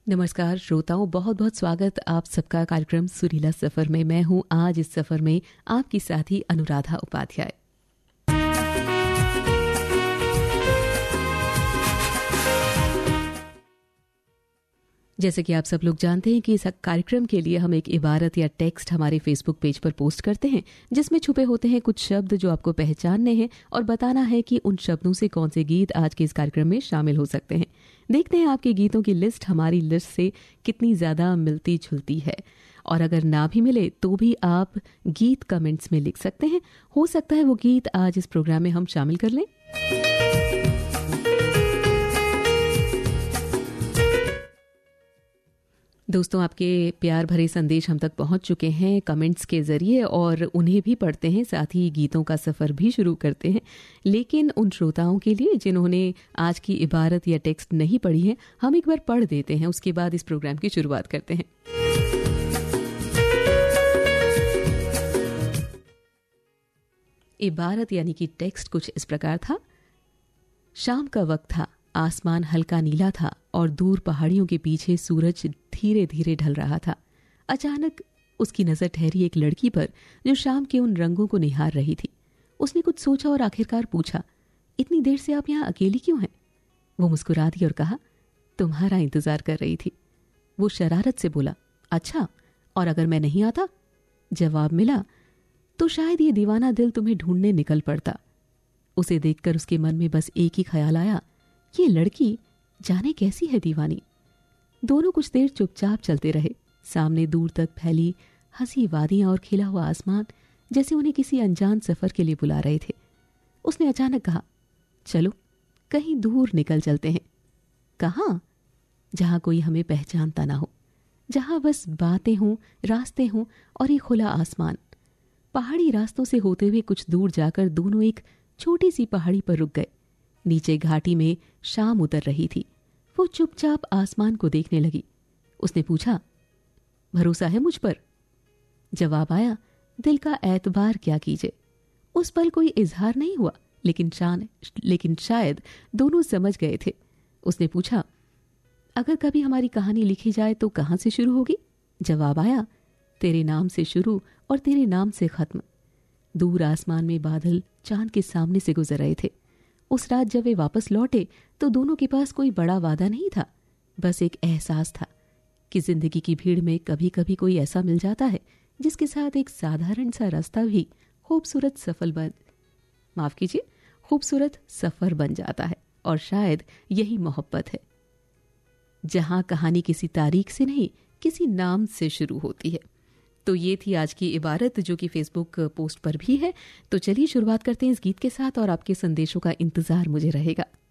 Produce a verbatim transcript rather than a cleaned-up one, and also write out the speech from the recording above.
नमस्कार श्रोताओं, बहुत बहुत स्वागत आप सबका कार्यक्रम सुरीला सफर में। मैं हूं आज इस सफर में आपकी साथी अनुराधा उपाध्याय। जैसे कि आप सब लोग जानते हैं कि इस कार्यक्रम के लिए हम एक इबारत या टेक्स्ट हमारे फेसबुक पेज पर पोस्ट करते हैं, जिसमें छुपे होते हैं कुछ शब्द जो आपको पहचानने हैं और बताना है कि उन शब्दों से कौन से गीत आज के इस कार्यक्रम में शामिल हो सकते हैं। देखते हैं आपके गीतों की लिस्ट हमारी लिस्ट से कितनी ज्यादा मिलती जुलती है, और अगर ना भी मिले तो भी आप गीत कमेंट्स में लिख सकते हैं। हो सकता है वो गीत आज इस प्रोग्राम में हम शामिल कर लें। दोस्तों, आपके प्यार भरे संदेश हम तक पहुंच चुके हैं कमेंट्स के जरिए, और उन्हें भी पढ़ते हैं, साथ ही गीतों का सफर भी शुरू करते हैं। लेकिन उन श्रोताओं के लिए जिन्होंने आज की इबारत या टेक्स्ट नहीं पढ़ी है, हम एक बार पढ़ देते हैं, उसके बाद इस प्रोग्राम की शुरुआत करते हैं। इबारत यानी कि टेक्स्ट कुछ इस प्रकार था। शाम का वक्त था, आसमान हल्का नीला था और दूर पहाड़ियों के पीछे सूरज धीरे धीरे ढल रहा था। अचानक उसकी नजर ठहरी एक लड़की पर जो शाम के उन रंगों को निहार रही थी। उसने कुछ सोचा और आखिरकार पूछा, इतनी देर से आप यहाँ अकेली क्यों हैं? वो मुस्कुरा दी और कहा, तुम्हारा इंतजार कर रही थी। वो शरारत से बोला, अच्छा, और अगर मैं नहीं आता? जवाब मिला, तो शायद ये दीवाना दिल तुम्हें ढूंढने निकल पड़ता। उसे देखकर उसके मन में बस एक ही ख्याल आया, ये लड़की जाने कैसी है दीवानी। दोनों कुछ देर चुपचाप चलते रहे। सामने दूर तक फैली हंसी वादियां और खिला हुआ आसमान जैसे उन्हें किसी अनजान सफर के लिए बुला रहे थे। उसने अचानक कहा, चलो कहीं दूर निकल चलते हैं। कहाँ? जहां कोई हमें पहचानता ना हो, जहां बस बातें हों, रास्ते हों और एक खुला आसमान। पहाड़ी रास्तों से होते हुए कुछ दूर जाकर दोनों एक छोटी सी पहाड़ी पर रुक गए। नीचे घाटी में शाम उतर रही थी। वो चुपचाप आसमान को देखने लगी। उसने पूछा, भरोसा है मुझ पर? जवाब आया, दिल का एतबार क्या कीजिए। उस पल कोई इजहार नहीं हुआ, लेकिन शान लेकिन शायद दोनों समझ गए थे। उसने पूछा, अगर कभी हमारी कहानी लिखी जाए तो कहां से शुरू होगी? जवाब आया, तेरे नाम से शुरू और तेरे नाम से खत्म। दूर आसमान में बादल चांद के सामने से गुजर रहे थे। उस रात जब वे वापस लौटे तो दोनों के पास कोई बड़ा वादा नहीं था, बस एक एहसास था कि जिंदगी की भीड़ में कभी कभी कोई ऐसा मिल जाता है जिसके साथ एक साधारण सा रास्ता भी खूबसूरत सफल बन माफ कीजिए खूबसूरत सफर बन जाता है। और शायद यही मोहब्बत है, जहां कहानी किसी तारीख से नहीं, किसी नाम से शुरू होती है। तो ये थी आज की इबारत, जो कि फेसबुक पोस्ट पर भी है। तो चलिए शुरुआत करते हैं इस गीत के साथ, और आपके संदेशों का इंतजार मुझे रहेगा।